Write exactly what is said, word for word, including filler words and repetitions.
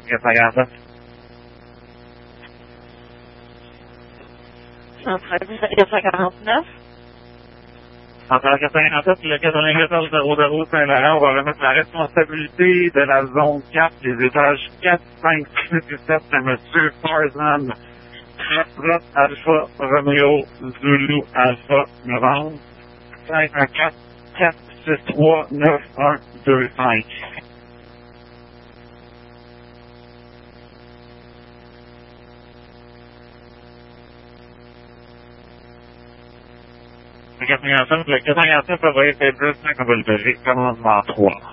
quatre cent quarante-sept. cent treize, quatre cent quarante-neuf. Entre la quatre cent quarante-sept et le quatre-vingt-quatorze zéro zéro Saint-Laurent, on va remettre la responsabilité de la zone quatre, les étages quatre, cinq, six et sept à M. Tarzan. Foxtrot Alpha Romeo Zulu Alpha Novembre. cinq un quatre, quatre six trois, neuf un deux cinq. Le quatre cent quarante-sept, le quatre cent quarante-sept va être plus cinq, on va le lever. Commandement trois.